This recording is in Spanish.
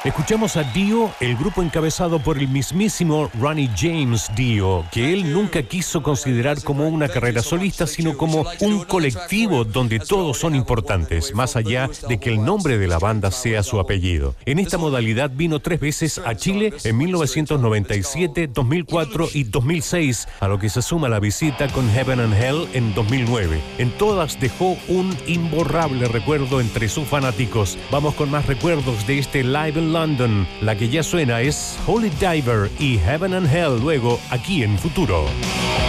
Escuchamos a Dio, el grupo encabezado por el mismísimo Ronnie James Dio, que él nunca quiso considerar como una carrera solista, sino como un colectivo donde todos son importantes, más allá de que el nombre de la banda sea su apellido. En esta modalidad vino 3 veces a Chile en 1997, 2004 y 2006, a lo que se suma la visita con Heaven and Hell en 2009. En todas dejó un imborrable recuerdo entre sus fanáticos. Vamos con más recuerdos de este Live in London. La que ya suena es Holy Diver y Heaven and Hell, luego aquí en Futuro.